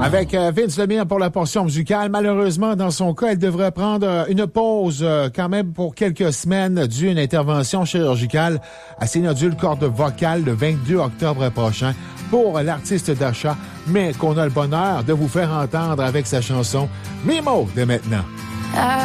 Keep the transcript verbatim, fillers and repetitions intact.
Avec euh, Vince Lemire pour la portion musicale. Malheureusement, dans son cas, elle devrait prendre euh, une pause euh, quand même pour quelques semaines due à une intervention chirurgicale à ses nodules cordes vocales le vingt-deux octobre prochain pour l'artiste d'achat, mais qu'on a le bonheur de vous faire entendre avec sa chanson « Mes mots » de maintenant.